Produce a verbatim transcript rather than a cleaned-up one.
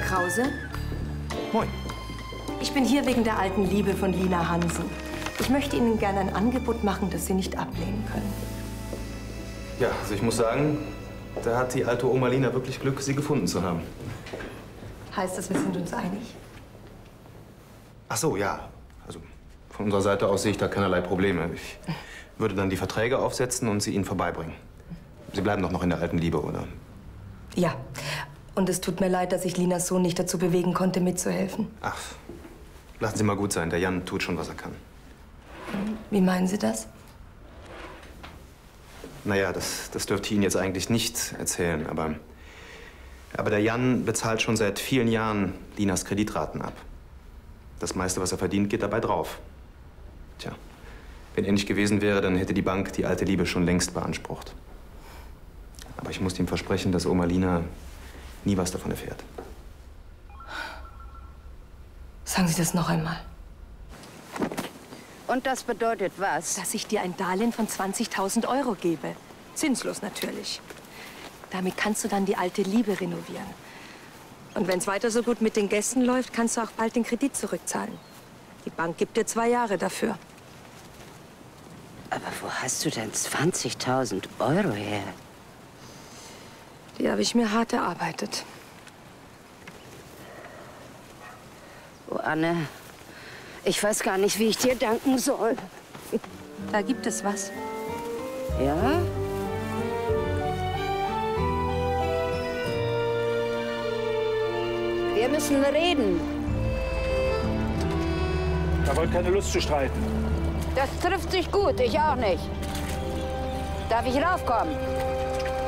Krause. Moin. Ich bin hier wegen der alten Liebe von Lina Hansen. Ich möchte Ihnen gerne ein Angebot machen, das Sie nicht ablehnen können. Ja, also ich muss sagen, da hat die alte Oma Lina wirklich Glück, Sie gefunden zu haben. Heißt das, wir sind uns einig? Ach so, ja. Also von unserer Seite aus sehe ich da keinerlei Probleme. Ich würde dann die Verträge aufsetzen und sie Ihnen vorbeibringen. Sie bleiben doch noch in der alten Liebe, oder? Ja. Und es tut mir leid, dass ich Linas Sohn nicht dazu bewegen konnte, mitzuhelfen. Ach, lassen Sie mal gut sein. Der Jan tut schon, was er kann. Wie meinen Sie das? Naja, das, das dürfte ich Ihnen jetzt eigentlich nicht erzählen, aber... Aber der Jan bezahlt schon seit vielen Jahren Linas Kreditraten ab. Das meiste, was er verdient, geht dabei drauf. Tja, wenn er nicht gewesen wäre, dann hätte die Bank die alte Liebe schon längst beansprucht. Aber ich muss ihm versprechen, dass Oma Lina nie was davon erfährt. Sagen Sie das noch einmal. Und das bedeutet was? Dass ich dir ein Darlehen von zwanzigtausend Euro gebe. Zinslos natürlich. Damit kannst du dann die alte Liebe renovieren. Und wenn es weiter so gut mit den Gästen läuft, kannst du auch bald den Kredit zurückzahlen. Die Bank gibt dir zwei Jahre dafür. Aber wo hast du denn zwanzigtausend Euro her? Die habe ich mir hart erarbeitet. Oh, Anne, ich weiß gar nicht, wie ich dir danken soll. Da gibt es was. Ja? Wir müssen reden. Ich habe heute keine Lust zu streiten. Das trifft sich gut, ich auch nicht. Darf ich raufkommen?